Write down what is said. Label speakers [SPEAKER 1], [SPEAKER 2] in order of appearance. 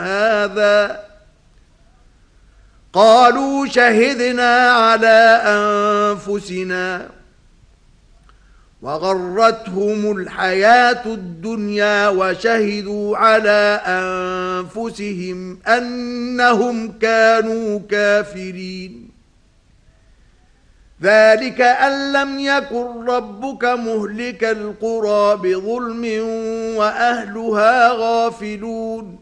[SPEAKER 1] هذا قالوا شهدنا على أنفسنا وغرتهم الحياة الدنيا وشهدوا على أنفسهم أنهم كانوا كافرين ذلك أن لم يكن ربك مهلك القرى بظلم وأهلها غافلون